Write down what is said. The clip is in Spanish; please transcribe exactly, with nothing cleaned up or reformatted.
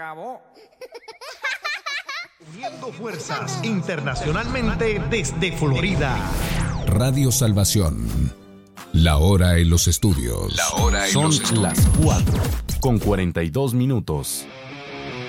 acabó. Uniendo fuerzas internacionalmente desde Florida. Radio Salvación. La hora en los estudios. La hora en Son los estudios. las cuatro con cuarenta y dos minutos.